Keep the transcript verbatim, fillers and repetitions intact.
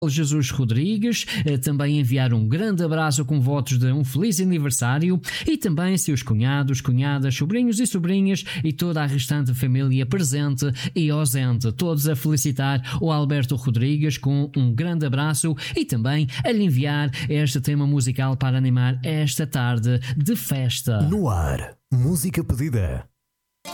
Jesus Rodrigues, também enviar um grande abraço com votos de um feliz aniversário, e também seus cunhados, cunhadas, sobrinhos e sobrinhas e toda a restante família presente e ausente, todos a felicitar o Alberto Rodrigues com um grande abraço e também a lhe enviar este tema musical para animar esta tarde de festa. No ar, música pedida.